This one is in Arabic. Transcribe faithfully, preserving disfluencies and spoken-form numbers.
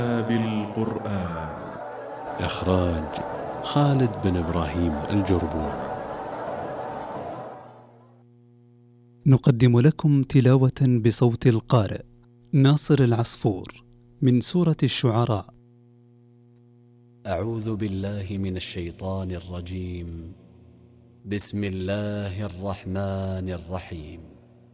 بالقرآن. إخراج خالد بن إبراهيم الجربور. نقدم لكم تلاوة بصوت القارئ ناصر العصفور من سورة الشعراء. أعوذ بالله من الشيطان الرجيم. بسم الله الرحمن الرحيم.